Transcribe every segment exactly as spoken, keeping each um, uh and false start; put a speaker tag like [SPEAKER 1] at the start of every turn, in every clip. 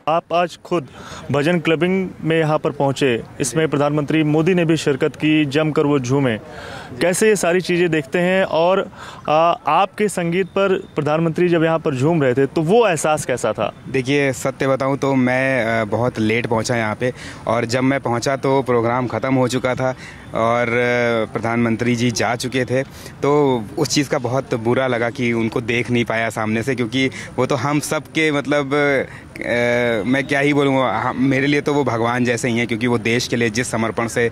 [SPEAKER 1] आप आज खुद भजन क्लबिंग में यहाँ पर पहुँचे, इसमें प्रधानमंत्री मोदी ने भी शिरकत की, जमकर वो झूमे। कैसे ये सारी चीज़ें देखते हैं और आ, आपके संगीत पर प्रधानमंत्री जब यहाँ पर झूम रहे थे तो वो एहसास कैसा था?
[SPEAKER 2] देखिए, सत्य बताऊँ तो मैं बहुत लेट पहुँचा यहाँ पे, और जब मैं पहुँचा तो प्रोग्राम ख़त्म हो चुका था और प्रधानमंत्री जी जा चुके थे। तो उस चीज़ का बहुत बुरा लगा कि उनको देख नहीं पाया सामने से, क्योंकि वो तो हम सब के मतलब आ, मैं क्या ही बोलूँगा, मेरे लिए तो वो भगवान जैसे ही हैं, क्योंकि वो देश के लिए जिस समर्पण से आ,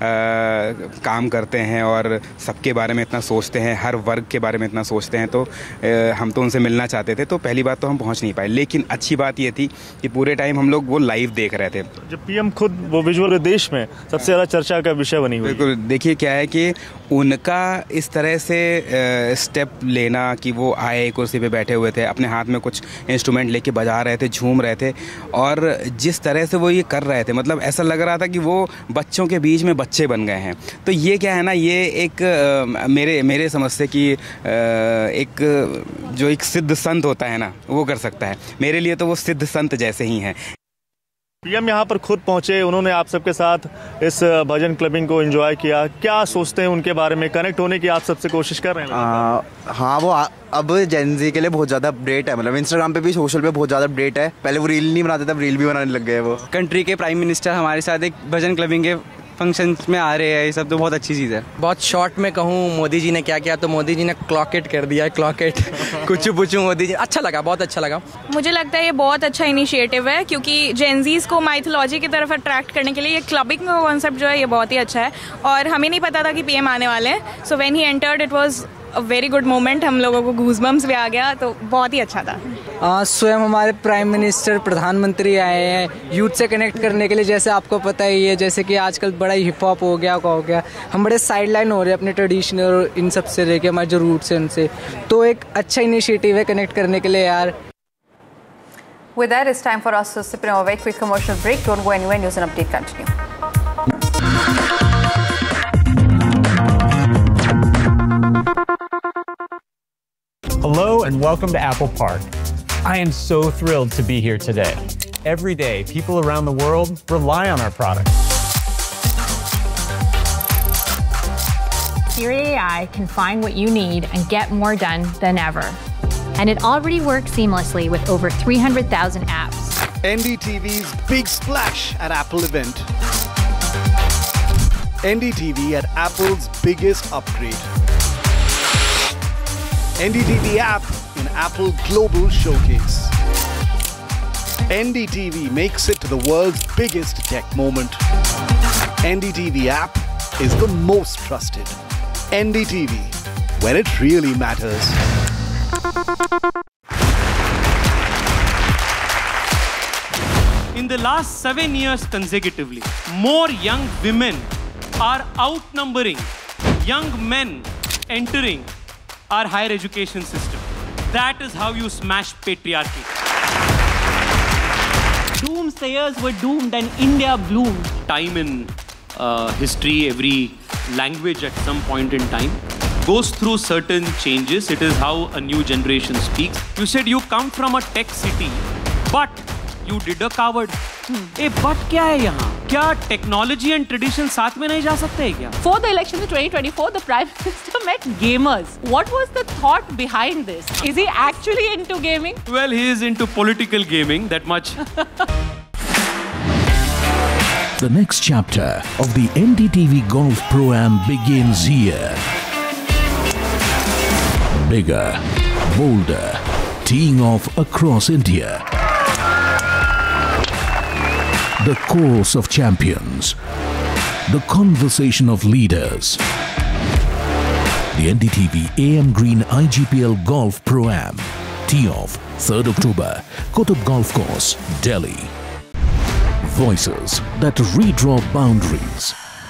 [SPEAKER 2] काम करते हैं और सबके बारे में इतना सोचते हैं, हर वर्ग के बारे में इतना सोचते हैं। तो आ, हम तो उनसे मिलना चाहते थे। तो पहली बात तो हम पहुँच नहीं पाए, लेकिन अच्छी बात ये थी कि पूरे टाइम हम लोग वो लाइव देख रहे थे।
[SPEAKER 1] जब पीएम खुद वो विजुअल देश में सबसे ज़्यादा चर्चा का विषय बनी हुई।
[SPEAKER 2] बिल्कुल, देखिए क्या है कि उनका इस तरह से स्टेप लेना कि वो आए, कुर्सी पे बैठे हुए थे, अपने हाथ में कुछ इंस्ट्रूमेंट लेके बजा रहे थे, झूम रहे थे, और जिस तरह से वो ये कर रहे थे, मतलब ऐसा लग रहा था कि वो बच्चों के बीच में बच्चे बन गए हैं। तो ये क्या है ना, ये एक आ, मेरे मेरे समझ से कि आ, एक जो एक सिद्ध संत होता है ना, वो कर सकता है। मेरे लिए तो वो सिद्ध संत जैसे ही हैं।
[SPEAKER 1] पीएम यहाँ पर खुद पहुँचे, उन्होंने आप सबके साथ इस भजन क्लबिंग को एंजॉय किया। क्या सोचते हैं उनके बारे में? कनेक्ट होने की आप सबसे कोशिश कर रहे हैं?
[SPEAKER 3] आ, हाँ, वो आ, अब जेन ज़ी के लिए बहुत ज़्यादा अपडेट है, मतलब इंस्टाग्राम पे भी, सोशल पे बहुत ज़्यादा अपडेट है। पहले वो रील नहीं बनाते थे, अब रील भी बनाने लग गए। वो
[SPEAKER 4] कंट्री के प्राइम मिनिस्टर हमारे साथ एक भजन क्लबिंग के फंक्शंस में आ रहे हैं, ये सब तो बहुत अच्छी चीज़ है।
[SPEAKER 5] बहुत शॉर्ट में कहूँ मोदी जी ने क्या किया, तो मोदी जी ने क्लॉकेट कर दिया, क्लॉकेट कुछ पूछूं मोदी जी, अच्छा लगा, बहुत अच्छा लगा।
[SPEAKER 6] मुझे लगता है ये बहुत अच्छा इनिशिएटिव है, क्योंकि जेनजीज को माइथोलॉजी की तरफ अट्रैक्ट करने के लिए ये क्लबिंग का कॉन्सेप्ट जो है ये बहुत ही अच्छा है। और हमें नहीं पता था कि पीएम आने वाले हैं, so when he entered it was a very good moment. हम लोगों को गूज़बम्स भी आ गया, तो बहुत ही अच्छा था।
[SPEAKER 5] आ, स्वयं हमारे प्राइम मिनिस्टर, प्रधानमंत्री आए हैं यूथ से कनेक्ट करने के लिए। जैसे आपको पता ही है, जैसे कि आजकल बड़ा हिप हॉप हो गया, क्या हो गया, हम बड़े साइड लाइन हो रहे हैं अपने ट्रेडिशनल और इन सब से लेके हमारे जो रूट्स हैं उनसे। तो एक अच्छा इनिशिएटिव है कनेक्ट करने के लिए यार।
[SPEAKER 7] With that, it's time for us to sip in a very quick commercial break. Don't go anywhere. News and update continue.
[SPEAKER 8] Hello and welcome to Apple Park. I am so thrilled to be here today. Every day, people around the world rely on our products.
[SPEAKER 9] Siri A I can find what you need and get more done than ever.
[SPEAKER 10] And it already works seamlessly with over three hundred thousand apps.
[SPEAKER 11] N D T V's Big Splash at Apple event. N D T V at Apple's biggest upgrade. N D T V app in Apple Global Showcase. N D T V makes it to the world's biggest tech moment. N D T V app is the most trusted. N D T V, when it really matters.
[SPEAKER 12] In the last seven years consecutively, more young women are outnumbering young men entering our higher education system. That is how you smash patriarchy.
[SPEAKER 13] Doomsayers were doomed and India bloomed.
[SPEAKER 12] Time in uh, history, every language at some point in time goes through certain changes. It is how a new generation speaks. You said you come from a tech city, but you did a coward.
[SPEAKER 13] A but क्या है यहाँ? क्या technology and tradition साथ में नहीं जा सकते क्या?
[SPEAKER 14] For the election of twenty twenty-four, the Prime Minister met gamers. What was the thought behind this? Is he actually into gaming?
[SPEAKER 12] Well, he is into political gaming, that much.
[SPEAKER 15] The next chapter of the N D T V Golf Pro-Am begins here. Bigger, bolder, teeing off across India. The course of champions. The conversation of leaders. The N D T V A M Green I G P L Golf Pro-Am. Tee-off, third October, Qutub Golf Course, Delhi. Voices that redraw boundaries.